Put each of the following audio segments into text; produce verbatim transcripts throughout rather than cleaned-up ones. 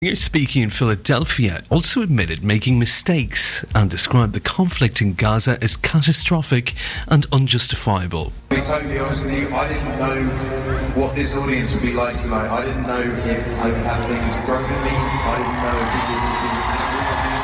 Speaking in Philadelphia, also admitted making mistakes and described the conflict in Gaza as catastrophic and unjustifiable. To be totally honest with you, I didn't know what this audience would be like tonight. I didn't know if I would have things thrown at me. I didn't know if people would be angry at me.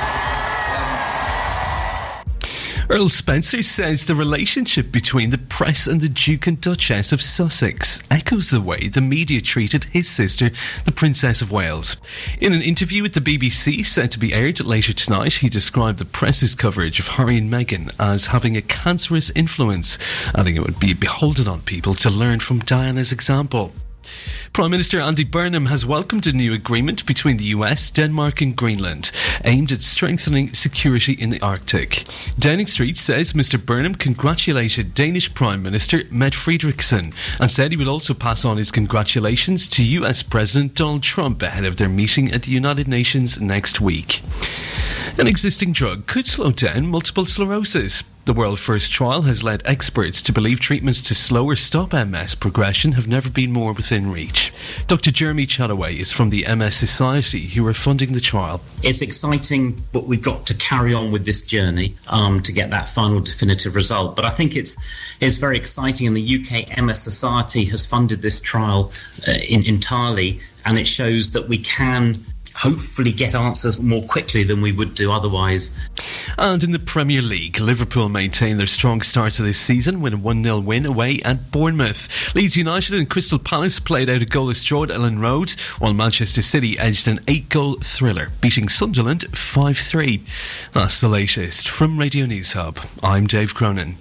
Earl Spencer says the relationship between the press and the Duke and Duchess of Sussex echoes the way the media treated his sister, the Princess of Wales. In an interview with the B B C, set to be aired later tonight, he described the press's coverage of Harry and Meghan as having a cancerous influence, adding it would be beholden on people to learn from Diana's example. Prime Minister Andy Burnham has welcomed a new agreement between the U S, Denmark and Greenland, aimed at strengthening security in the Arctic. Downing Street says Mr Burnham congratulated Danish Prime Minister Mette Frederiksen and said he would also pass on his congratulations to U S President Donald Trump ahead of their meeting at the United Nations next week. An existing drug could slow down multiple sclerosis. The world first trial has led experts to believe treatments to slow or stop M S progression have never been more within reach. Doctor Jeremy Chataway is from the M S Society, who are funding the trial. It's exciting, but we've got to carry on with this journey um, to get that final definitive result. But I think it's it's very exciting, and the U K M S Society has funded this trial uh, in, entirely, and it shows that we can hopefully get answers more quickly than we would do otherwise. And in the Premier League, Liverpool maintain their strong start to this season with a one nil win away at Bournemouth. Leeds United and Crystal Palace played out a goalless draw at Ellen Road, while Manchester City edged an eight-goal thriller, beating Sunderland five three. That's the latest from Radio News Hub. I'm Dave Cronin.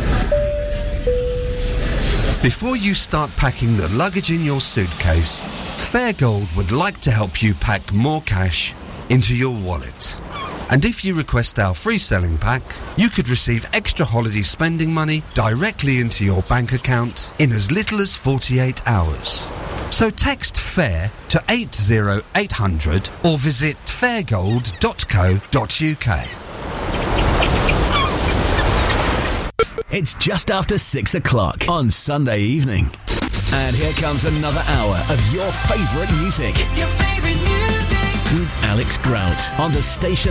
Before you start packing the luggage in your suitcase, Fairgold would like to help you pack more cash into your wallet. And if you request our free selling pack, you could receive extra holiday spending money directly into your bank account in as little as forty-eight hours. So text FAIR to eight zero eight hundred or visit fairgold dot co dot uk. It's just after six o'clock on Sunday evening. And here comes another hour of your favourite music. Your favourite music. With Alex Grout on the station